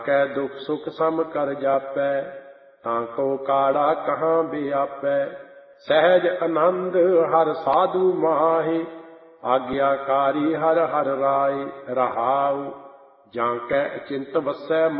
कै दुख सुख सम कर जापै, ताको काड़ा कहाँ व्यापै। सहज आनंद हर साधु माहि, आज्ञाकारी हर हर राय। रहाउ जाकै अचिंत वसै